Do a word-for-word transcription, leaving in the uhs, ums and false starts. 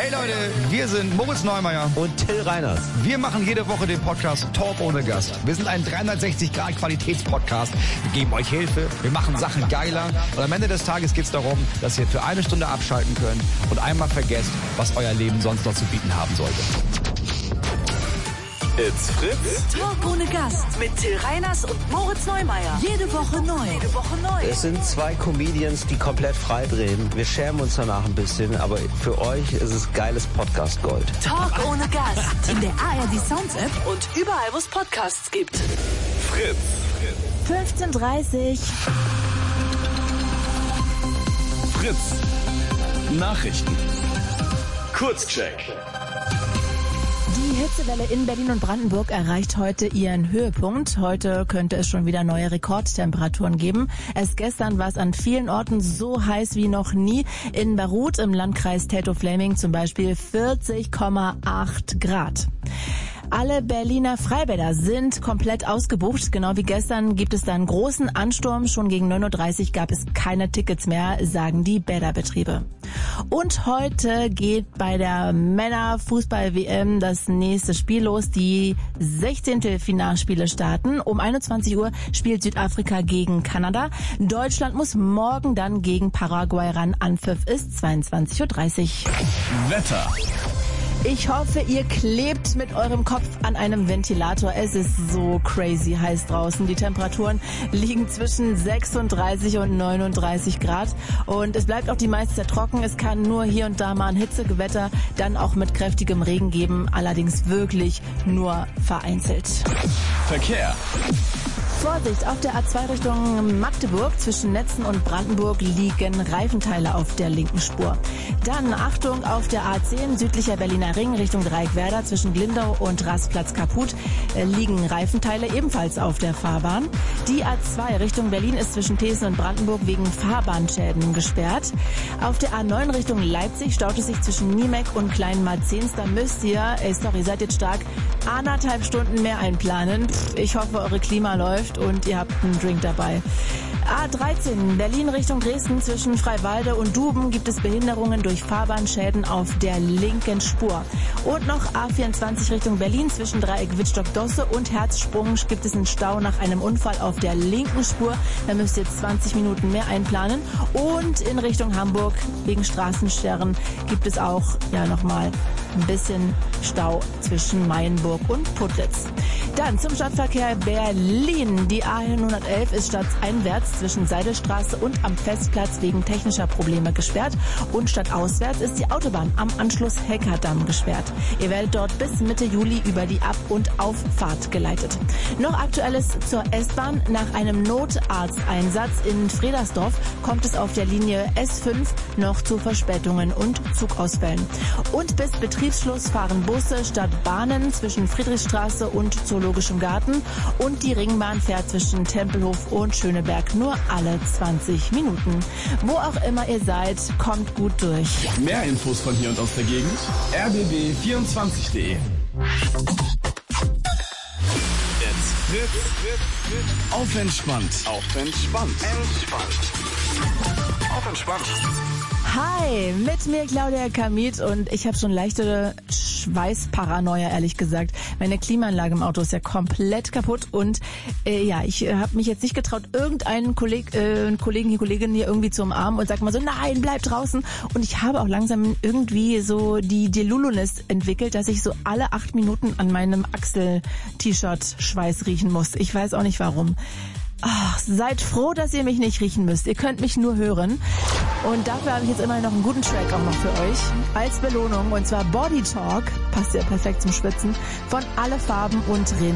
Hey Leute, wir sind Moritz Neumeier und Till Reiners. Wir machen jede Woche den Podcast Talk ohne Gast. Wir sind ein dreihundertsechzig Grad Qualitätspodcast. Wir geben euch Hilfe, wir machen Sachen geiler und am Ende des Tages geht es darum, dass ihr für eine Stunde abschalten könnt und einmal vergesst, was euer Leben sonst noch zu bieten haben sollte. It's Fritz. Talk ohne Gast mit Till Reiners und Moritz Neumeier. Jede Woche neu. Jede Woche neu. Es sind zwei Comedians, die komplett frei drehen. Wir schämen uns danach ein bisschen, aber für euch ist es geiles Podcast-Gold. Talk ohne Gast. In der A R D Sounds App und überall, wo es Podcasts gibt. Fritz. fünfzehn Uhr dreißig. Fritz. Nachrichten. Kurzcheck. Die Hitzewelle in Berlin und Brandenburg erreicht heute ihren Höhepunkt. Heute könnte es schon wieder neue Rekordtemperaturen geben. Erst gestern war es an vielen Orten so heiß wie noch nie. In Baruth im Landkreis Teltow-Fläming zum Beispiel vierzig Komma acht Grad. Alle Berliner Freibäder sind komplett ausgebucht. Genau wie gestern gibt es da einen großen Ansturm. Schon gegen neun Uhr dreißig gab es keine Tickets mehr, sagen die Bäderbetriebe. Und heute geht bei der Männer-Fußball-W M das nächste Spiel los. Die sechzehnten Finalspiele starten. Um einundzwanzig Uhr spielt Südafrika gegen Kanada. Deutschland muss morgen dann gegen Paraguay ran. Anpfiff ist zweiundzwanzig Uhr dreißig. Wetter. Ich hoffe, ihr klebt mit eurem Kopf an einem Ventilator. Es ist so crazy heiß draußen. Die Temperaturen liegen zwischen sechsunddreißig und neununddreißig Grad. Und es bleibt auch die meiste Zeit trocken. Es kann nur hier und da mal ein Hitzegewitter, dann auch mit kräftigem Regen geben. Allerdings wirklich nur vereinzelt. Verkehr. Vorsicht, auf der A zwei Richtung Magdeburg zwischen Netzen und Brandenburg liegen Reifenteile auf der linken Spur. Dann Achtung, auf der A zehn südlicher Berliner Ring Richtung Dreieckwerder zwischen Glindau und Rastplatz Kaputt liegen Reifenteile ebenfalls auf der Fahrbahn. Die A zwei Richtung Berlin ist zwischen Thesen und Brandenburg wegen Fahrbahnschäden gesperrt. Auf der A neun Richtung Leipzig staut es sich zwischen Niemek und Kleinmarzens. Da müsst ihr, ey sorry, seid jetzt stark, anderthalb Stunden mehr einplanen. Ich hoffe, eure Klima läuft und ihr habt einen Drink dabei. A dreizehn Berlin Richtung Dresden zwischen Freiwalde und Duben gibt es Behinderungen durch Fahrbahnschäden auf der linken Spur. Und noch A vierundzwanzig Richtung Berlin zwischen Dreieck Wittstock-Dosse und Herzsprung gibt es einen Stau nach einem Unfall auf der linken Spur. Da müsst ihr zwanzig Minuten mehr einplanen. Und in Richtung Hamburg wegen Straßensperren gibt es auch ja nochmal ein bisschen Stau zwischen Mayenburg und Putlitz. Dann zum Stadtverkehr Berlin. Die A hundertelf ist stadteinwärts zwischen Seidelstraße und am Festplatz wegen technischer Probleme gesperrt. Und stadtauswärts ist die Autobahn am Anschluss Heckerdamm gesperrt. Ihr werdet dort bis Mitte Juli über die Ab- und Auffahrt geleitet. Noch Aktuelles zur S-Bahn. Nach einem Notarzteinsatz in Fredersdorf kommt es auf der Linie S fünf noch zu Verspätungen und Zugausfällen. Und bis Betriebsschluss fahren Busse statt Bahnen zwischen Friedrichstraße und Zoologischem Garten. Und die Ringbahn fährt zwischen Tempelhof und Schöneberg nur alle zwanzig Minuten. Wo auch immer ihr seid, kommt gut durch. Mehr Infos von hier und aus der Gegend. r b b vierundzwanzig punkt d e. Jetzt Fritz. Auf entspannt. Auf entspannt. Entspannt. Auf entspannt. Hi, mit mir Claudia Kamit und ich habe schon leichte Schweißparanoia, ehrlich gesagt. Meine Klimaanlage im Auto ist ja komplett kaputt und äh, ja, ich äh, habe mich jetzt nicht getraut, irgendeinen Kolleg, äh, Kollegen, Kollegin hier irgendwie zu umarmen und sag mal so, nein, bleib draußen. Und ich habe auch langsam irgendwie so die Delulunis entwickelt, dass ich so alle acht Minuten an meinem Axel-T-Shirt Schweiß riechen muss. Ich weiß auch nicht warum. Ach, seid froh, dass ihr mich nicht riechen müsst. Ihr könnt mich nur hören. Und dafür habe ich jetzt immerhin noch einen guten Track auch noch für euch. Als Belohnung. Und zwar Body Talk. Passt ja perfekt zum Schwitzen. Von Alle Farben und Rin.